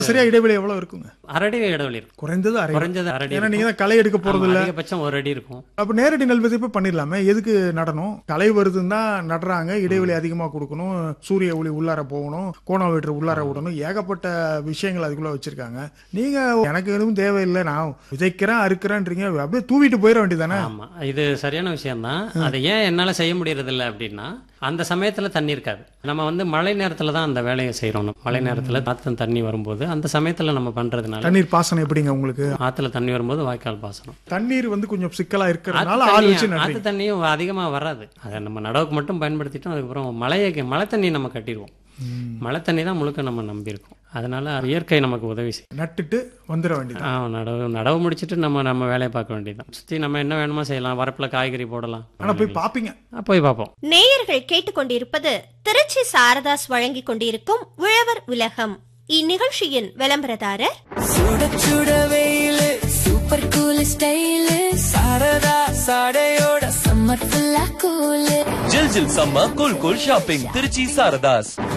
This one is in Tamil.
சரியா இடைவெளி எவ்வளவு இருக்குங்க? அரடி இடைவெளி இருக்கும். குறைந்தது குறைஞ்சது அரடி. ஏன்னா நீங்க தான் களை எடுக்க போறது இல்ல. அதிகபட்சம் 1 அடி இருக்கும். அப்ப நேரடி நெல் விதைப்பு பண்ணிடலாமே, எதுக்கு நடணும்? களை வருதுன்னு தான் நடுறாங்க, இடைவெளி அதிகமா கொடுக்கணும், சூரிய ஒளி உள்ளார போகணும், கோணம் வெற்று உள்ளார விடணும், ஏகப்பட்ட விஷயங்கள் அதுக்குள்ள வச்சிருக்காங்க. நீங்க எனக்கு எதுவும் தேவையில்லை, நான் விதைக்கிறேன் அறுக்கிறேன்றீங்க, அப்படியே தூவிட்டு போயிட வேண்டியதானே? ஆமா, இது சரியான விஷயம் தான். அதை ஏன் என்னால செய்ய முடியறது இல்லை அப்படின்னா, அந்த சமயத்துல தண்ணி இருக்காது. நம்ம வந்து மழை நேரத்துல தான் அந்த வேலையை செய்யறோம். மழை நேரத்துல ஆத்துல தண்ணி வரும்போது அந்த சமயத்துல நம்ம பண்றதுனால. தண்ணீர் பாசனம் எப்படிங்க உங்களுக்கு? ஆத்துல தண்ணி வரும்போது வாய்க்கால் பாசனம். தண்ணீர் வந்து கொஞ்சம் சிக்கலா இருக்கிறதுனால ஆள் வச்சு ஆத்து தண்ணியும் அதிகமா வராது. அதை நம்ம நடவுக்கு மட்டும் பயன்படுத்திட்டோம். அதுக்கப்புறம் மழை தண்ணி நம்ம கட்டிடுவோம். மழை தண்ணி தான் முழுக்க நம்ம நம்பி இருக்கோம். அதனால இயற்கை நமக்கு உதவி செய்யும். நட்டுட்டு வந்துட வேண்டியது. நடவு முடிச்சுட்டு நம்ம வேலையை பார்க்க வேண்டியதுதான். சுத்தி நம்ம என்ன வேணுமோ செய்யலாம். வரப்புல காய்கறி போடலாம். ஆனா போய் பாப்பீங்க? போய் பார்ப்போம். நேயர்கள் கேட்டுக்கொண்டிருப்பது திருச்சி சாரதாஸ் வழங்கிக் கொண்டிருக்கும் உழவர் உலகம். இந்நிகழ்ச்சியின் விளம்பரதாரர் சுட சுட வெயிலு, super cool style, Saradha சாடையோட summer ஃபுல்லா கூலு. ஜில் ஜில் summer cool cool shopping Trichy Saradhas.